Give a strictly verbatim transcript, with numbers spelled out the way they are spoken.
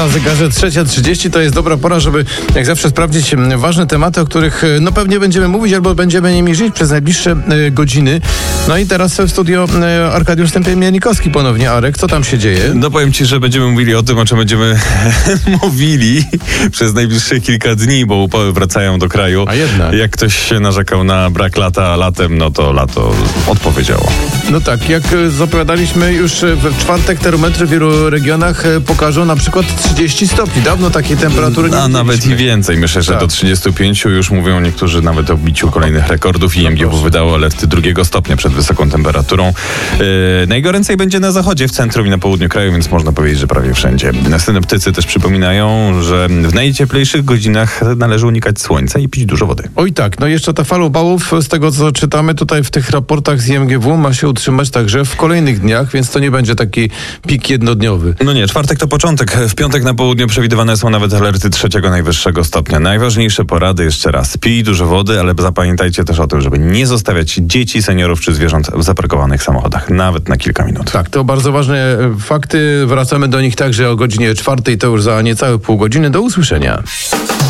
na zegarze trzecia trzydzieści, to jest dobra pora, żeby jak zawsze sprawdzić ważne tematy, o których no pewnie będziemy mówić albo będziemy nimi żyć przez najbliższe e, godziny. No i teraz w studio e, Arkadiusz Stępień-Mielnikowski ponownie. Arek, co tam się dzieje? No powiem ci, że będziemy mówili o tym, o czym będziemy mówili przez najbliższe kilka dni, bo upały wracają do kraju. A jednak. Jak ktoś się narzekał na brak lata latem, no to lato odpowiedziało. No tak, jak zapowiadaliśmy już w czwartek, termometry w wielu regionach pokażą na przykład trzydzieści stopni. Dawno takiej temperatury nie A nawet i więcej. Myślę, że tak. do trzydziestu pięciu już mówią niektórzy nawet o biciu kolejnych rekordów. I M G W wydało alerty drugiego stopnia przed wysoką temperaturą. Yy, najgoręcej będzie na zachodzie, w centrum i na południu kraju, więc można powiedzieć, że prawie wszędzie. Synoptycy też przypominają, że w najcieplejszych godzinach należy unikać słońca i pić dużo wody. Oj tak, no jeszcze ta fala upałów, z tego co czytamy tutaj w tych raportach z I M G W, ma się utrzymać także w kolejnych dniach, więc to nie będzie taki pik jednodniowy. No nie, czwartek to początek. W piątek na południu przewidywane są nawet alerty trzeciego najwyższego stopnia. Najważniejsze porady jeszcze raz. Pij dużo wody, ale zapamiętajcie też o tym, żeby nie zostawiać dzieci, seniorów czy zwierząt w zaparkowanych samochodach. Nawet na kilka minut. Tak, to bardzo ważne fakty. Wracamy do nich także o godzinie czwartej, to już za niecałe pół godziny. Do usłyszenia.